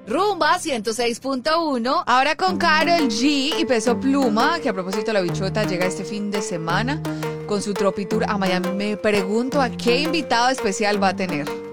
Rumba 106.1. Ahora con Karol G y Peso Pluma, que a propósito la bichota llega este fin de semana con su Tropi Tour a Miami. Me pregunto a qué invitado especial va a tener.